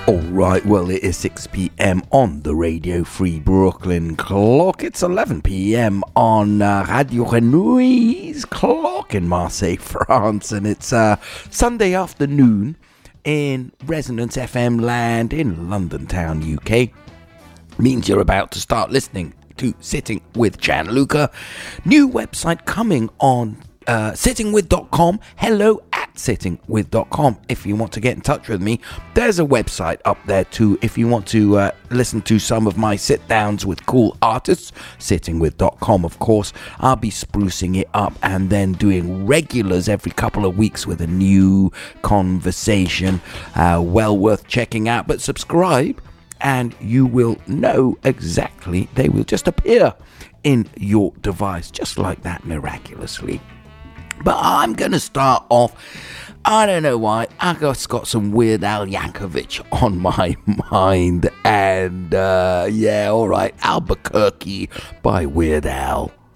Alright, well it is 6pm on the Radio Free Brooklyn clock. It's 11pm on Radio Grenouille's clock in Marseille, France. And it's Sunday afternoon in Resonance FM land in London town, UK. Means you're about to start listening to Sitting with Gianluca. New website coming on sittingwith.com. Hello at sittingwith.com. If you want to get in touch with me, there's a website up there too. If you want to listen to some of my sit downs with cool artists, sittingwith.com, of course. I'll be sprucing it up and then doing regulars every couple of weeks with a new conversation. Well worth checking out. But subscribe and you will know exactly. They will just appear in your device just like that, miraculously. But I'm going to start off, I don't know why, I just got some Weird Al Yankovic on my mind. And yeah, alright, Albuquerque by Weird Al.